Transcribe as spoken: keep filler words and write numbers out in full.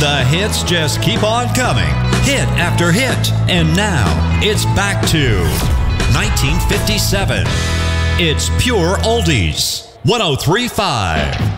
The hits just keep on coming, hit after hit. And now, it's back to nineteen fifty-seven. It's Pure Oldies. one oh three point five.